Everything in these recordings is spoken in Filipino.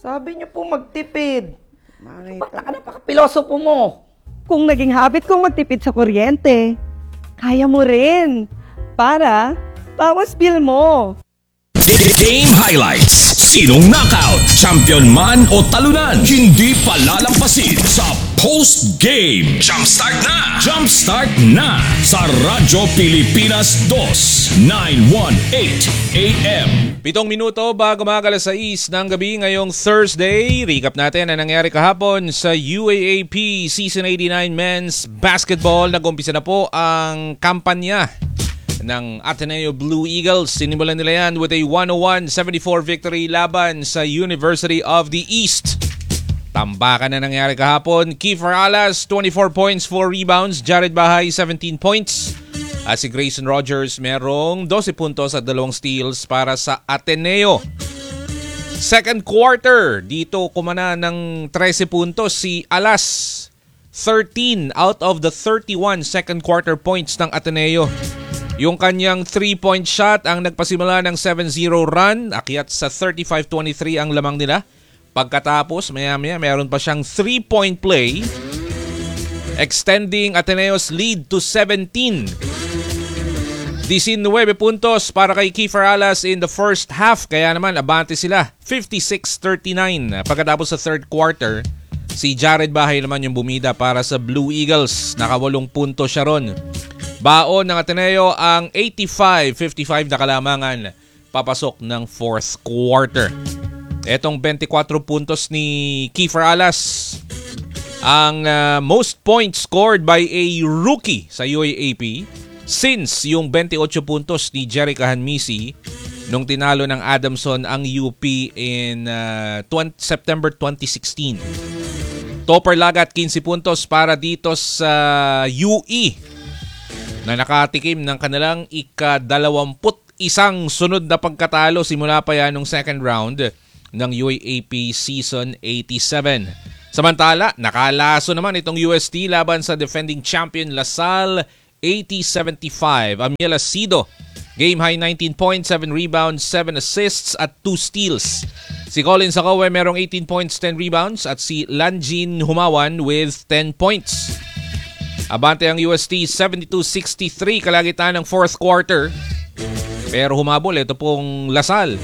Sabi niyo po magtipid. Ba't napaka-pilosopo mo? Kung naging habit kong magtipid sa kuryente, kaya mo rin. Para bawas bill mo. Game highlights. Sinong knockout, champion man o talunan, hindi palalampasin sa post-game. Jumpstart na! Jumpstart na! Sa Radyo Pilipinas 2, 918 AM. 7 minuto bago mag-alas 6 ng gabi ngayong Thursday. Recap natin ang nangyari kahapon sa UAAP Season 89 Men's Basketball. Nag-umpisa na po ang kampanya ng Ateneo Blue Eagles. Sinimulan nila yan with a 101-74 victory laban sa University of the East. Tambakan na nangyari kahapon. Kiefer Alas, 24 points, 4 rebounds. Jared Bahay, 17 points. At si Grayson Rogers, merong 12 puntos at 2 steals para sa Ateneo. Second quarter, dito kumana ng 13 puntos si Alas. 13 out of the 31 second quarter points ng Ateneo. Yung kanyang 3-point shot ang nagpasimula ng 7-0 run. Akyat sa 35-23 ang lamang nila. Pagkatapos, maya-maya, meron pa siyang 3-point play, extending Ateneo's lead to 17. 19 puntos para kay Kiefer Alas in the first half. Kaya naman, abante sila. 56-39. Pagkatapos sa third quarter, si Jared Bahay naman yung bumida para sa Blue Eagles. Naka-8 puntos siya ron. Baon ng Ateneo ang 85-55 na kalamangan papasok ng fourth quarter. Etong 24 puntos ni Kiefer Alas ang most points scored by a rookie sa UAAP since yung 28 puntos ni Jerica Hanmisi nung tinalo ng Adamson ang UP in September 2016. Topper Lagat 15 puntos para dito sa UE na nakatikim ng kanilang ika-21 sunod na pagkatalo simula pa yan nung second round ng UAAP Season 87. Samantala, nakalaso naman itong UST laban sa defending champion LaSalle 80-75. Amiel Asido, game high 19 points, 7 rebounds, 7 assists at 2 steals. Si Colin Sacowe merong 18 points, 10 rebounds at si Lanjin Humawan with 10 points. Abante ang UST 72-63 kalagitan ng fourth quarter. Pero humabol ito pong LaSalle.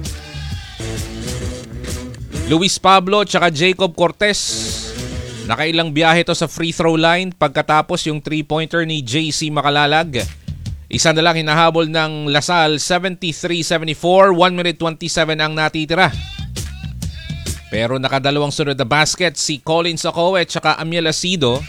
Luis Pablo tsaka Jacob Cortez. Nakailang biyahe to sa free throw line pagkatapos yung 3-pointer ni JC Makalalag. Isa na lang hinahabol ng LaSalle 73-74. 1 minute 27 ang natitira. Pero nakadalawang sunod na basket si Colin Sacowe tsaka Amiel Asido.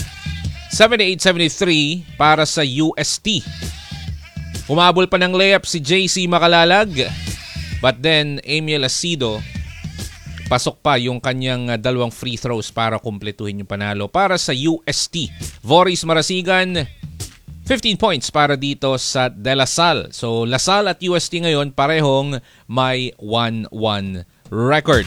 78-73 para sa UST. Humabol pa ng layup si JC Makalalag. But then, Amiel Asido, pasok pa yung kanyang 2 free throws para kumpletuhin yung panalo para sa UST. Voris Marasigan, 15 points para dito sa De La Salle. So, La Salle at UST ngayon parehong may 1-1 record.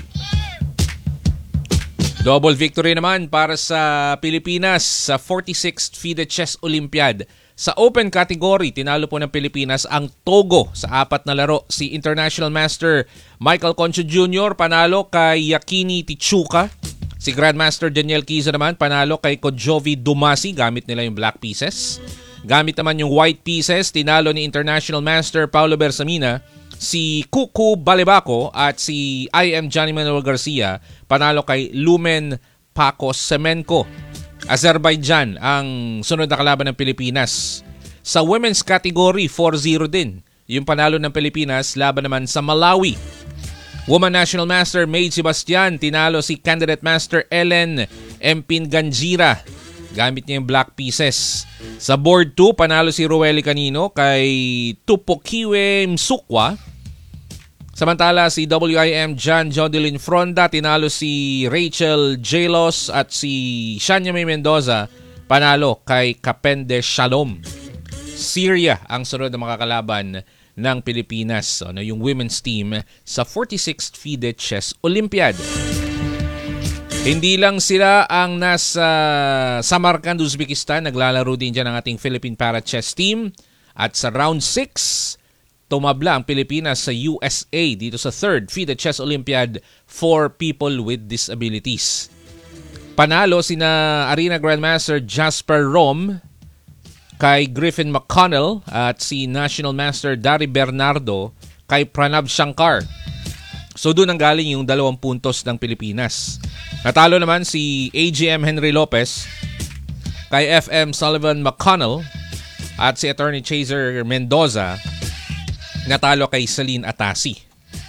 Double victory naman para sa Pilipinas sa 46th FIDE Chess Olympiad. Sa open category, tinalo po ng Pilipinas ang Togo sa 4 na laro. Si International Master Michael Concho Jr. panalo kay Yakini Tichuka. Si Grandmaster Daniel Kiza naman panalo kay Kojovi Dumasi. Gamit nila yung black pieces. Gamit naman yung white pieces. Tinalo ni International Master Paulo Bersamina si Kuku Balibaco at si IM Johnny Manuel Garcia panalo kay Lumen Paco Semenko. Azerbaijan ang sunod na kalaban ng Pilipinas. Sa women's category, 4-0 din yung panalo ng Pilipinas laban naman sa Malawi. Woman National Master Maid Sebastian tinalo si Candidate Master Ellen Empin Ganjira. Gamit niya yung black pieces. Sa board 2, panalo si Rueli Canino kay Tupokiwe Msukwa. Samantala si WIM John Jodelin Fronda tinalo si Rachel Jalos at si Shania May Mendoza panalo kay Kapende Shalom. Syria ang sunod na makakalaban ng Pilipinas, yung women's team sa 46th FIDE Chess Olympiad. Hindi lang sila ang nasa Samarkand, Uzbekistan. Naglalaro din dyan ang ating Philippine Para Chess Team. At sa round 6, tumabla ang Pilipinas sa USA dito sa 3rd FIDE Chess Olympiad for People with Disabilities. Panalo sina Arena Grandmaster Jasper Rom kay Griffin McConnell at si National Master Dari Bernardo kay Pranab Shankar. So doon ang galing yung 2 puntos ng Pilipinas. Natalo naman si AGM Henry Lopez kay FM Sullivan McConnell at si Attorney Chaser Mendoza natalo kay Celine Atasi.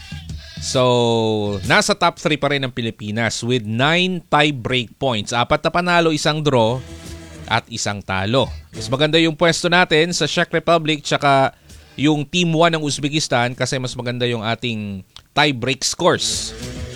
So, nasa top 3 pa rin ng Pilipinas with 9 tie-break points. 4 na panalo, 1 draw at 1 talo. Mas maganda yung pwesto natin sa Czech Republic tsaka yung Team 1 ng Uzbekistan kasi mas maganda yung ating tie-break scores.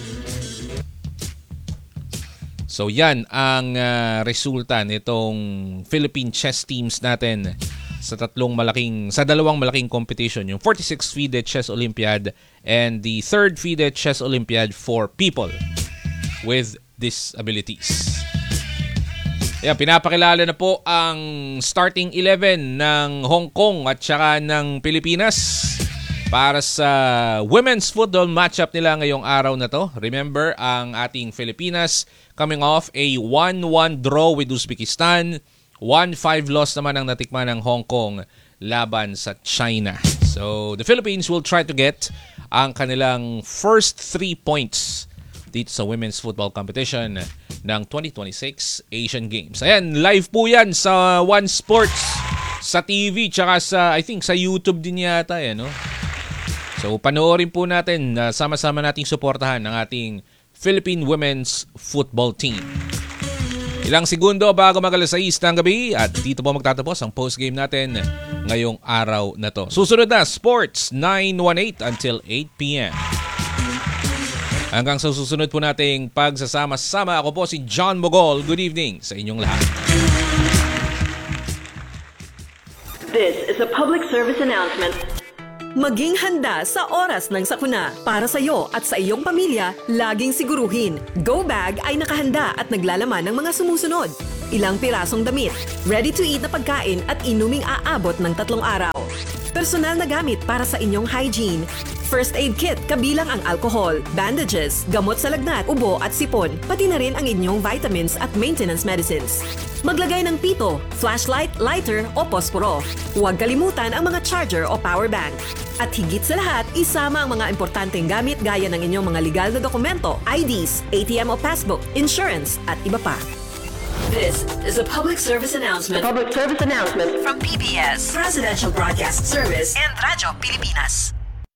So yan ang resulta nitong Philippine chess teams natin sa 2 malaking competition, yung 46th FIDE Chess Olympiad and the 3rd FIDE Chess Olympiad for people with disabilities. Ayan, pinapakilala na po ang starting 11 ng Hong Kong at saka ng Pilipinas para sa women's football matchup nila ngayong araw na to. Remember, ang ating Pilipinas coming off a 1-1 draw with Uzbekistan. 1-5 loss naman ang natikman ng Hong Kong laban sa China. So, the Philippines will try to get ang kanilang first 3 points dito sa women's football competition ng 2026 Asian Games. Ayan, live po yan sa One Sports, sa TV, tsaka I think sa YouTube din yata. No? So, panoorin po natin, sama-sama nating suportahan ang ating Philippine Women's Football Team. Ilang segundo bago mag-alas 6 ng gabi at dito po magtatapos ang postgame natin ngayong araw na to. Susunod na, Sports 918 until 8 p.m. Hanggang sa susunod po nating pagsasama-sama, ako po si John Mogol. Good evening sa inyong lahat. This is a public service announcement. Maging handa sa oras ng sakuna. Para sa iyo at sa iyong pamilya, laging siguruhin. Go Bag ay nakahanda at naglalaman ng mga sumusunod. Ilang pirasong damit, ready-to-eat na pagkain at inuming aabot ng 3 araw. Personal na gamit para sa inyong hygiene. First aid kit kabilang ang alcohol, bandages, gamot sa lagnat, ubo at sipon, pati na rin ang inyong vitamins at maintenance medicines. Maglagay ng pito, flashlight, lighter o posporo. Huwag kalimutan ang mga charger o power bank. At higit sa lahat, isama ang mga importanteng gamit gaya ng inyong mga legal na dokumento, IDs, ATM o passbook, insurance at iba pa. This is a public service announcement. Public service announcement From PBS, Presidential Broadcast Service, and Radyo Pilipinas.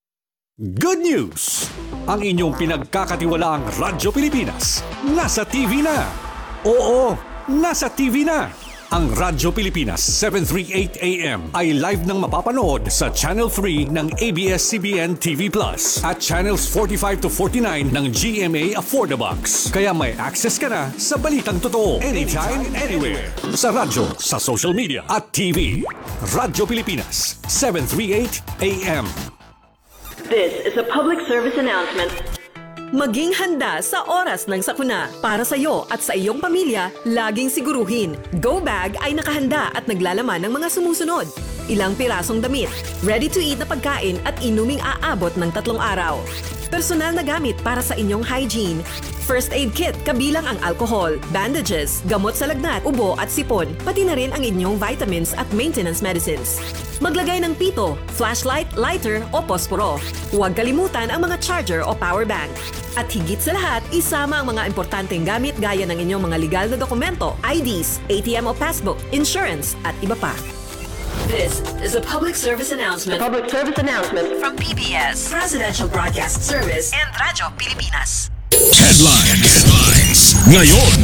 Good news! Ang inyong pinagkakatiwalaang Radyo Pilipinas nasa TV na. Oo, nasa TV na. Ang Radyo Pilipinas 738 AM ay live nang mapapanood sa Channel 3 ng ABS-CBN TV Plus at Channels 45 to 49 ng GMA Affordabox. Kaya may access ka na sa balitang totoo anytime, anywhere. Sa radyo, sa social media at TV. Radyo Pilipinas 738 AM. This is a public service announcement. Maging handa sa oras ng sakuna. Para sa iyo at sa iyong pamilya, laging siguruhin. Go Bag ay nakahanda at naglalaman ng mga sumusunod. Ilang pirasong damit, ready-to-eat na pagkain at inuming aabot ng 3 araw. Personal na gamit para sa inyong hygiene. First aid kit kabilang ang alcohol, bandages, gamot sa lagnat, ubo at sipon, pati na rin ang inyong vitamins at maintenance medicines. Maglagay ng pito, flashlight, lighter o posporo. Huwag kalimutan ang mga charger o power bank. At higit sa lahat, isama ang mga importanteng gamit gaya ng inyong mga legal na dokumento, IDs, ATM o passbook, insurance at iba pa. This is a public service announcement. Public service announcement From PBS, Presidential Broadcast Service, and Radyo Pilipinas. Headlines. Ngayon.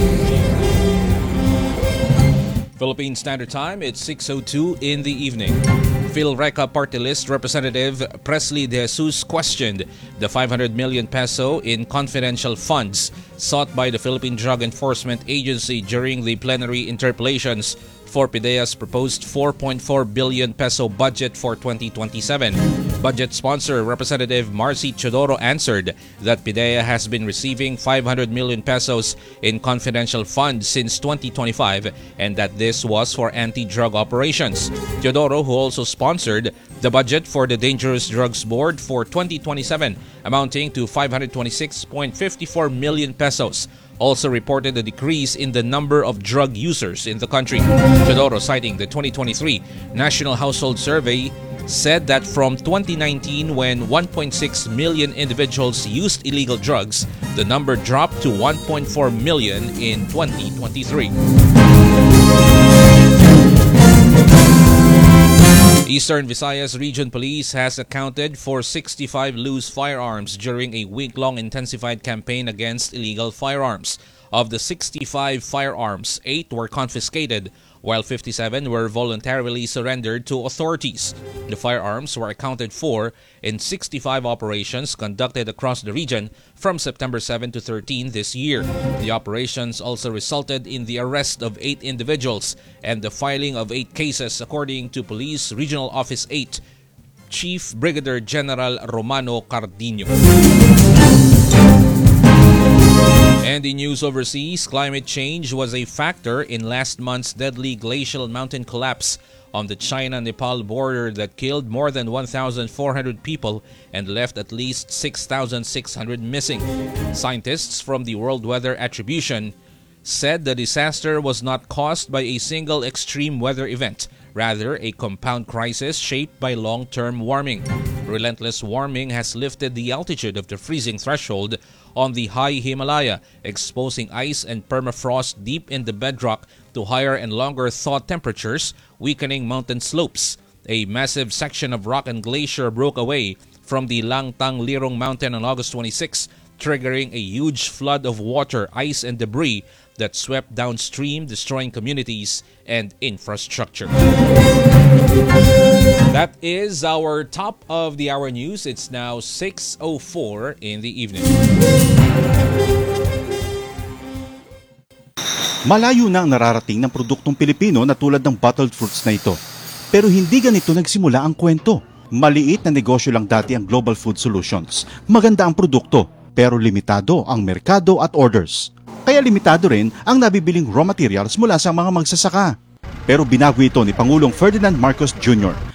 Philippine Standard Time, it's 6:02 in the evening. PhilReca Party List Representative Presley De Jesus questioned the 500 million peso in confidential funds sought by the Philippine Drug Enforcement Agency during the plenary interpellations for PIDEA's proposed 4.4 billion peso budget for 2027. Budget sponsor Representative Marcy Chodoro answered that PIDEA has been receiving 500 million pesos in confidential funds since 2025 and that this was for anti-drug operations. Chodoro, who also sponsored The budget for the Dangerous Drugs Board for 2027 amounting to 526.54 million pesos also reported a decrease in the number of drug users in the country. Teodoro, citing the 2023 National Household Survey, said that from 2019, when 1.6 million individuals used illegal drugs, the number dropped to 1.4 million in 2023. Eastern Visayas Region Police has accounted for 65 loose firearms during a week-long intensified campaign against illegal firearms. Of the 65 firearms, 8 were confiscated, while 57 were voluntarily surrendered to authorities. The firearms were accounted for in 65 operations conducted across the region from September 7 to 13 this year. The operations also resulted in the arrest of 8 individuals and the filing of 8 cases, according to Police Regional Office 8 Chief Brigadier General Romano Cardino. And in news overseas, climate change was a factor in last month's deadly glacial mountain collapse on the China-Nepal border that killed more than 1,400 people and left at least 6,600 missing. Scientists from the World Weather Attribution said the disaster was not caused by a single extreme weather event, rather a compound crisis shaped by long-term warming. Relentless warming has lifted the altitude of the freezing threshold on the high Himalaya, exposing ice and permafrost deep in the bedrock to higher and longer thaw temperatures, weakening mountain slopes. A massive section of rock and glacier broke away from the Langtang Lirong Mountain on August 26, triggering a huge flood of water, ice, and debris that swept downstream, destroying communities and infrastructure. That is our top of the hour news. It's now 6:04 in the evening. Malayo na ang nararating ng produktong Pilipino na tulad ng bottled fruits na ito. Pero hindi ganito nagsimula ang kwento. Maliit na negosyo lang dati ang Global Food Solutions. Maganda ang produkto, pero limitado ang merkado at orders. Kaya limitado rin ang nabibiling raw materials mula sa mga magsasaka. Pero binago ito ni Pangulong Ferdinand Marcos Jr.